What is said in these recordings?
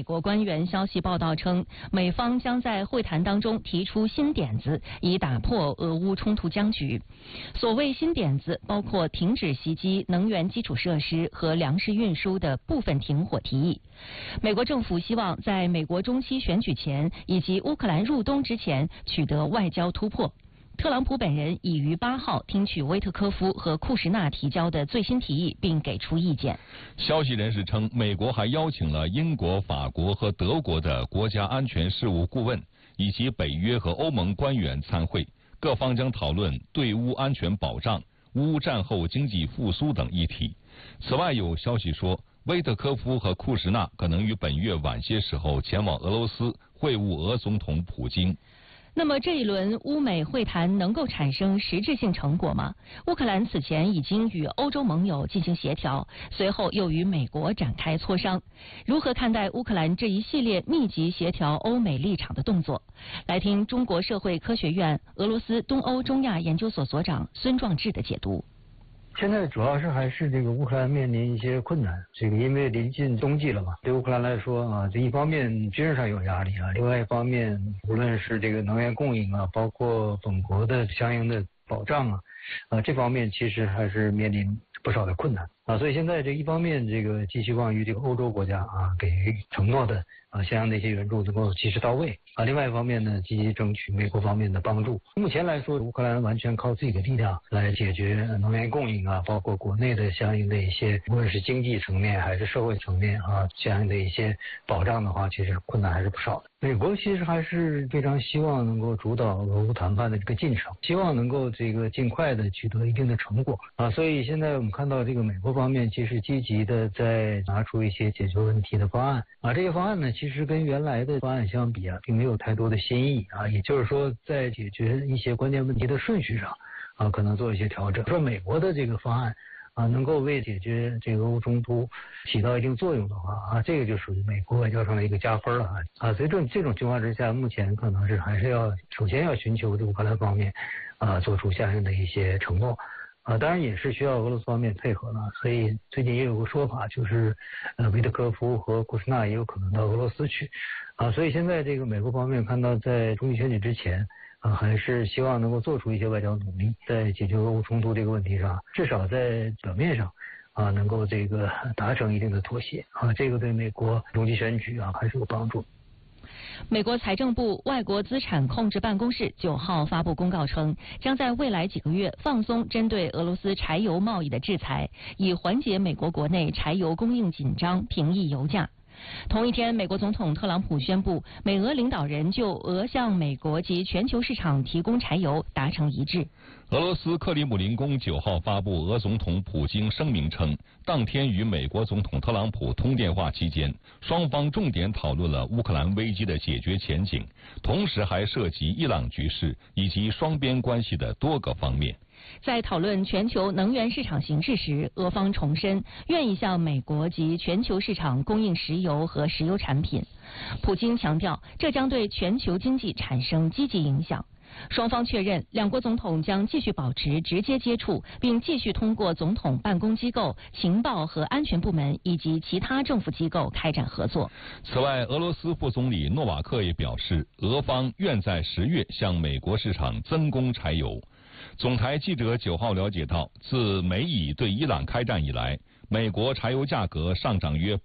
美国官员消息报道称，美方将在会谈当中提出新点子，以打破俄乌冲突僵局。所谓新点子，包括停止袭击能源基础设施和粮食运输的部分停火提议。美国政府希望在美国中期选举前以及乌克兰入冬之前取得外交突破。特朗普本人已于8号听取威特科夫和库什纳提交的最新提议，并给出意见。 消息人士称，美国还邀请了英国、法国和德国的国家安全事务顾问以及北约和欧盟官员参会，各方将讨论对乌安全保障、乌战后经济复苏等议题。此外，有消息说，威特科夫和库什纳可能于本月晚些时候前往俄罗斯会晤俄总统普京。 那么这一轮乌美会谈能够产生实质性成果吗？乌克兰此前已经与欧洲盟友进行协调，随后又与美国展开磋商。如何看待乌克兰这一系列密集协调欧美立场的动作？来听中国社会科学院俄罗斯东欧中亚研究所所长孙壮志的解读。 现在主要是还是这个乌克兰面临一些困难，因为临近冬季了嘛，对乌克兰来说啊，这一方面军事上有压力啊，另外一方面无论是这个能源供应啊，包括本国的相应的保障啊，这方面其实还是面临不少的困难啊，所以现在这一方面这个寄希望于这个欧洲国家啊给予承诺的相应的一些援助能够及时到位啊，另外一方面呢，积极争取美国方面的帮助。目前来说，乌克兰完全靠自己的力量来解决能源供应啊，包括国内的相应的一些无论是经济层面还是社会层面啊，相应的一些保障的话，其实困难还是不少的。美国其实还是非常希望能够主导俄乌谈判的这个进程，希望能够这个尽快的取得一定的成果啊，所以现在我们看到这个美国方面其实积极的在拿出一些解决问题的方案啊，这些方案呢其实跟原来的方案相比啊，并没有太多的新意啊，也就是说在解决一些关键问题的顺序上啊，可能做一些调整。说美国的这个方案啊，能够为解决这个俄乌冲突起到一定作用的话啊，这个就属于美国外交上的一个加分了啊。所以这种情况之下，目前可能是还是首先要寻求这乌克兰方面啊做出相应的一些承诺啊，当然也是需要俄罗斯方面配合了。所以最近也有个说法，就是维特科夫和库什纳也有可能到俄罗斯去啊。所以现在这个美国方面看到在中期选举之前还是希望能够做出一些外交努力，在解决俄乌冲突这个问题上，至少在表面上能够这个达成一定的妥协啊，这个对美国中期选举还是有帮助。 美国财政部外国资产控制办公室9号发布公告称，将在未来几个月放松针对俄罗斯柴油贸易的制裁，以缓解美国国内柴油供应紧张，平抑油价。同一天，美国总统特朗普宣布，美俄领导人就俄向美国及全球市场提供柴油达成一致。 俄罗斯克里姆林宫9号发布俄总统普京声明称，当天与美国总统特朗普通电话期间，双方重点讨论了乌克兰危机的解决前景，同时还涉及伊朗局势以及双边关系的多个方面。 在讨论全球能源市场形势时，俄方重申愿意向美国及全球市场供应石油和石油产品。普京强调，这将对全球经济产生积极影响。双方确认，两国总统将继续保持直接接触，并继续通过总统办公机构、情报和安全部门以及其他政府机构开展合作。 此外，俄罗斯副总理诺瓦克也表示，俄方愿在10月向美国市场增供柴油。总台记者9号了解到，自美以对伊朗开战以来，美国柴油价格上涨约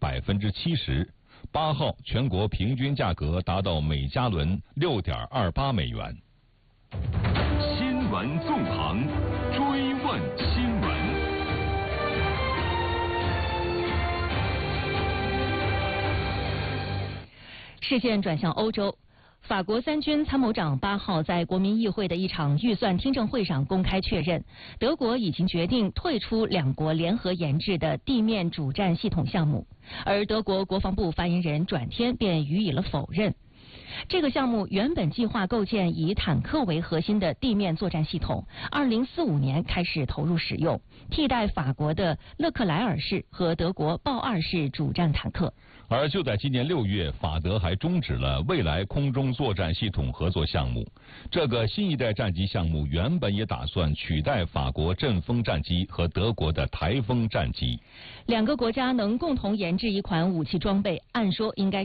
70%。8号全国平均价格达到每加仑6.28美元。 新闻纵横，追问新闻。 视线转向欧洲。法国3军参谋长8号在国民议会的一场预算听证会上公开确认，德国已经决定退出两国联合研制的地面主战系统项目，而德国国防部发言人转天便予以了否认。这个项目原本计划构建以坦克为核心的地面作战系统，2045年开始投入使用，替代法国的勒克莱尔式和德国豹2式主战坦克。 而就在今年6月，法德还终止了未来空中作战系统合作项目。这个新一代战机项目原本也打算取代法国阵风战机和德国的台风战机。 两个国家能共同研制一款武器装备，按说应该